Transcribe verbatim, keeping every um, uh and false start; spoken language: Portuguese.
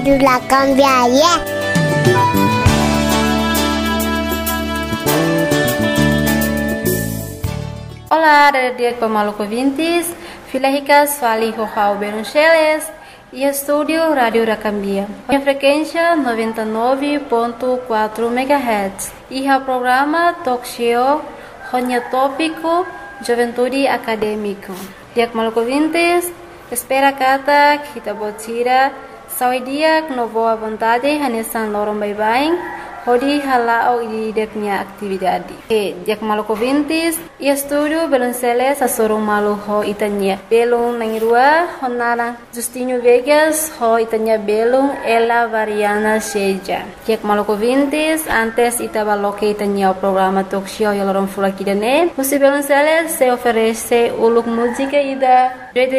La cambiaria. Olá, radio Pamaluco ouvintes, Filaricas Fali Rojao Beruncheles e estúdio Rádio Racambia. A frequência noventa e nove ponto quatro megahertz e o programa Talk Show Ronya Tópico Juventude Acadêmico. Diak Maluco ouvintes, espera kata kita botira saudia no boa vontade hanesan lorong bye-bye. Hodi halao ideknya atividade. E diak Maluco ouvintes, e estúdio Belunceles a sorong malu ho itanya. Belung nangirua honara Justinho Vegas ho itanya belung ela variana seja. Diak Maluco ouvintes, antes itabaloque itanya o programa Talk Show e lorong fulakidane. Você Belunceles se oferece uluk música ida